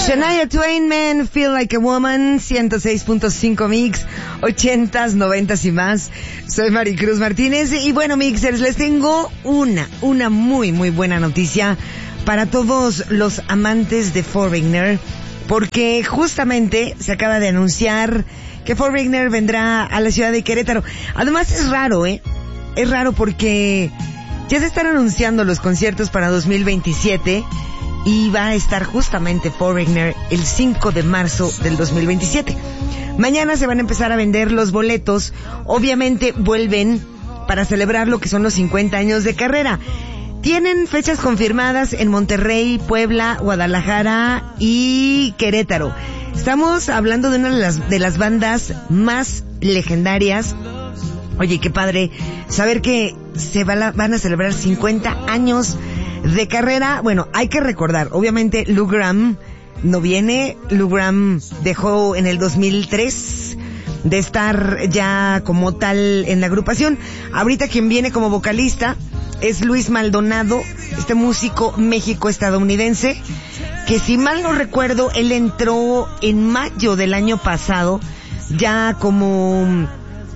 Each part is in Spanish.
Shania Twain, Men Feel Like a Woman, 106.5 Mix, 80s, 90s y más. Soy Maricruz Martínez y bueno, Mixers, les tengo una muy buena noticia para todos los amantes de Foreigner, porque justamente se acaba de anunciar que Foreigner vendrá a la ciudad de Querétaro. Además es raro, es raro porque ya se están anunciando los conciertos para 2027 y va a estar justamente Foreigner el 5 de marzo del 2027. Mañana se van a empezar a vender los boletos. Obviamente vuelven para celebrar lo que son los 50 años de carrera. Tienen fechas confirmadas en Monterrey, Puebla, Guadalajara y Querétaro. Estamos hablando de una de las bandas más legendarias. Oye, qué padre saber que van a celebrar 50 años de carrera. Bueno, hay que recordar, obviamente Lou Gramm no viene. Lou Gramm dejó en el 2003 de estar ya como tal en la agrupación. Ahorita quien viene como vocalista es Luis Maldonado, este músico México-estadounidense, que si mal no recuerdo, él entró en mayo del año pasado ya como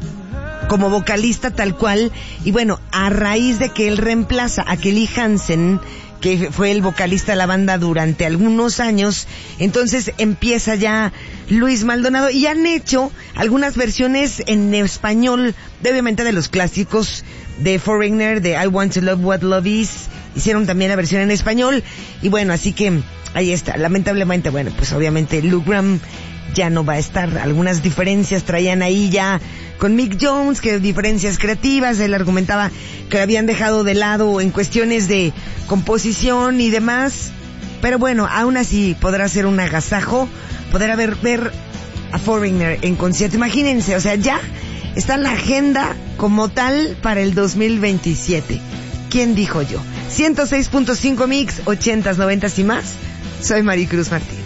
vocalista tal cual. Y bueno, a raíz de que él reemplaza a Kelly Hansen, que fue el vocalista de la banda durante algunos años, entonces empieza ya Luis Maldonado y han hecho algunas versiones en español, obviamente de los clásicos de Foreigner, de I Want to Love What Love Is. Hicieron también la versión en español y bueno, así que ahí está. Lamentablemente, bueno, pues obviamente Lou Gramm ya no va a estar. Algunas diferencias traían ahí ya con Mick Jones, que diferencias creativas. Él argumentaba que lo habían dejado de lado en cuestiones de composición y demás. Pero bueno, aún así podrá ser un agasajo poder ver a Foreigner en concierto. Imagínense, o sea, ya está en la agenda como tal para el 2027. ¿Quién dijo yo? 106.5 Mix, 80s, 90s y más. Soy Maricruz Martínez.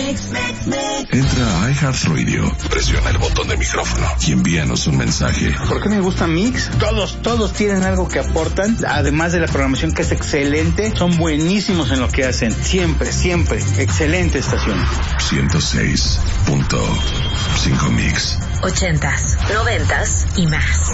Entra a iHeartRadio, presiona el botón de micrófono y envíanos un mensaje. ¿Por qué me gusta Mix? Todos tienen algo que aportan, además de la programación que es excelente, son buenísimos en lo que hacen, siempre, excelente estación. 106.5 Mix. 80s, 90s y más.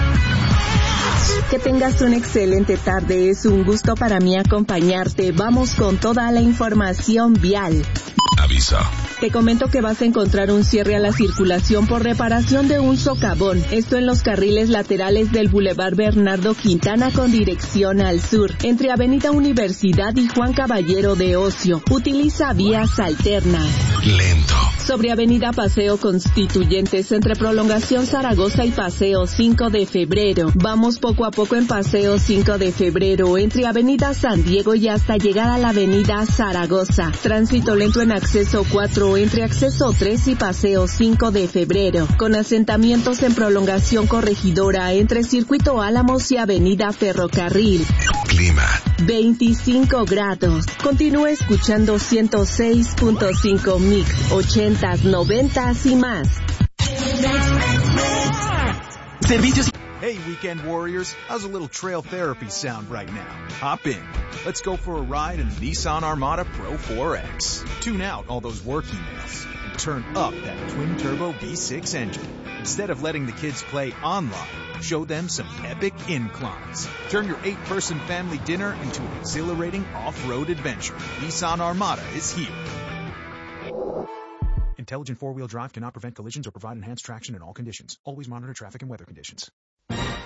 Que tengas una excelente tarde, es un gusto para mí acompañarte. Vamos con toda la información vial. Aviso. Te comento que vas a encontrar un cierre a la circulación por reparación de un socavón. Esto en los carriles laterales del Boulevard Bernardo Quintana con dirección al sur, entre Avenida Universidad y Juan Caballero de Ocio. Utiliza vías alternas. Lento. Sobre Avenida Paseo Constituyentes, entre Prolongación Zaragoza y Paseo 5 de Febrero. Vamos poco a poco en Paseo 5 de Febrero, entre Avenida San Diego y hasta llegar a la Avenida Zaragoza. Tránsito lento en acceso 4, entre acceso 3 y Paseo 5 de Febrero. Con asentamientos en Prolongación Corregidora, entre Circuito Álamos y Avenida Ferrocarril. Clima. 25 grados. Continúa escuchando 106.5 Mix, 80s, 90s y más. Servicios. Hey, weekend warriors, how's a little trail therapy sound right now? Hop in. Let's go for a ride in the Nissan Armada Pro 4X. Tune out all those work emails and turn up that twin-turbo V6 engine. Instead of letting the kids play online, show them some epic inclines. Turn your 8-person family dinner into an exhilarating off-road adventure. Nissan Armada is here. Intelligent four-wheel drive cannot prevent collisions or provide enhanced traction in all conditions. Always monitor traffic and weather conditions.